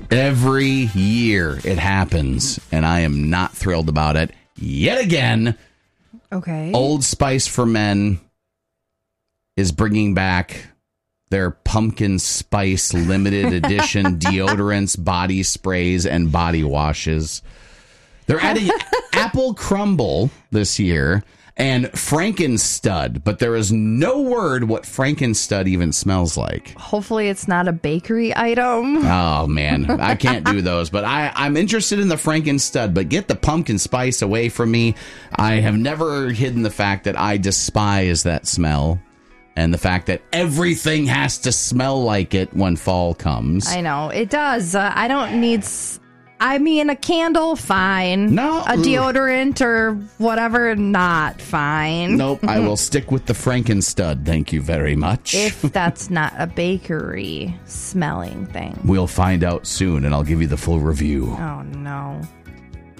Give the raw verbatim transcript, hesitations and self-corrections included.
Every year it happens, and I am not thrilled about it yet again. Okay. Old Spice for Men is bringing back their pumpkin spice limited edition deodorants, body sprays, and body washes. They're adding Apple Crumble this year and Frankenstud, but there is no word what Frankenstud even smells like. Hopefully it's not a bakery item. Oh, man. I can't do those, but I, I'm interested in the Frankenstud, but get the pumpkin spice away from me. I have never hidden the fact that I despise that smell and the fact that everything has to smell like it when fall comes. I know. It does. Uh, I don't need... S- I mean, a candle, fine. No. A deodorant or whatever, not fine. Nope, I will stick with the Frankenstud. Thank you very much. If that's not a bakery smelling thing. We'll find out soon, and I'll give you the full review. Oh, no.